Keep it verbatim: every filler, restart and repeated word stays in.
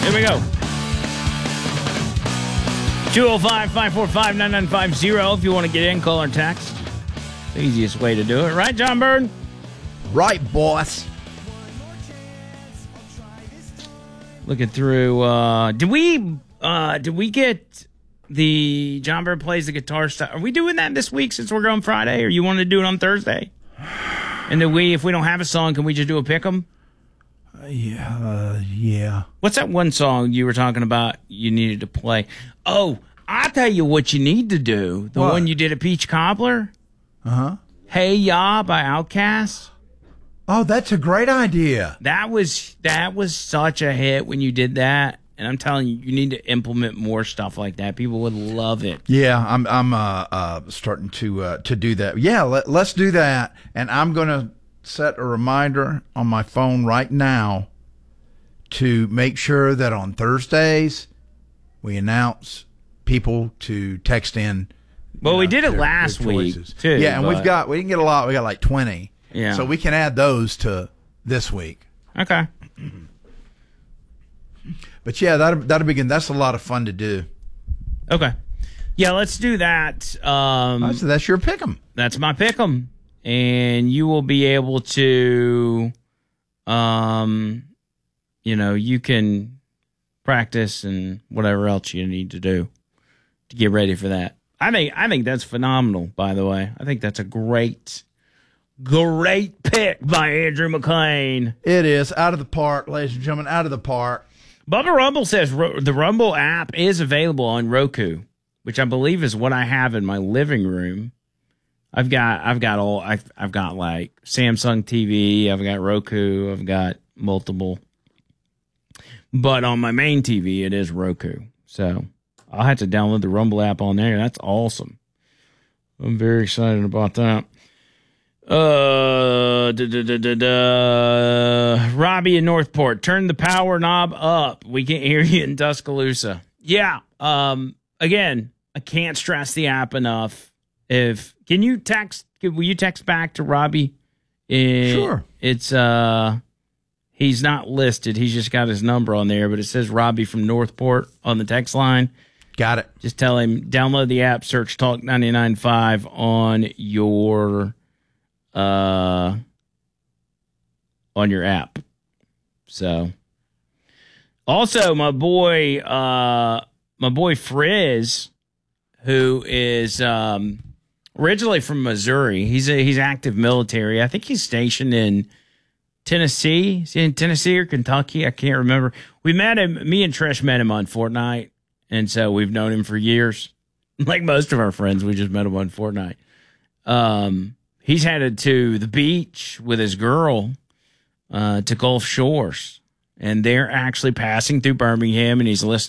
Here we go. two oh five, five four five, nine nine five zero if you want to get in, call or text. The easiest way to do it. Right, John Bird? Right, boss. Looking through, uh, did we, uh, did we get the John Bird plays the guitar stuff? Are we doing that this week since we're going Friday, or you want to do it on Thursday? And then we, if we don't have a song, can we just do a pick 'em? Uh, yeah, uh, yeah. What's that one song you were talking about you needed to play? Oh, I'll tell you what you need to do. The What? one you did at Peach Cobbler. Uh-huh. Hey Ya by Outkast. Oh, that's a great idea. That was that was such a hit when you did that. And I'm telling you, you need to implement more stuff like that. People would love it. Yeah, I'm I'm uh, uh, starting to uh, to do that. Yeah, let, let's do that. And I'm going to set a reminder on my phone right now to make sure that on Thursdays we announce people to text in. Well, you we know, did it their- last their week, choices. too, Yeah, and but- we've got we didn't get a lot. We got like twenty. Yeah. So we can add those to this week. Okay. But yeah, that'll that'll begin. That's a lot of fun to do. Okay. Yeah, let's do that. Um, Oh, so that's your pick 'em. That's my pick 'em. And you will be able to, um, you know, you can practice and whatever else you need to do to get ready for that. I think I think that's phenomenal, by the way. I think that's a great, great pick by Andrew McLean. It is out of the park, ladies and gentlemen, out of the park. Bubba Rumble says Ro- the Rumble app is available on Roku, which I believe is what I have in my living room. I've got, I've got all, I've, I've got like Samsung T V, I've got Roku, I've got multiple, but on my main T V it is Roku. So I'll have to download the Rumble app on there. That's awesome. I'm very excited about that. Uh, da, da, da, da, da. Robbie in Northport, turn the power knob up. We can't hear you in Tuscaloosa. Yeah. Um. Again, I can't stress the app enough. If can you text? Will you text back to Robbie? It, Sure. It's uh, he's not listed. He's just got his number on there, but it says Robbie from Northport on the text line. Got it. Just tell him download the app, search Talk ninety-nine point five on your uh on your app. So also my boy uh my boy Frizz, who is um originally from Missouri. He's a he's active military. I think he's stationed in Tennessee. Is he in Tennessee or Kentucky? I can't remember. We met him, me and Trish met him on Fortnite, and so we've known him for years. Like most of our friends, we just met him on Fortnite. Um He's headed to the beach with his girl uh, to Gulf Shores, and they're actually passing through Birmingham, and he's listening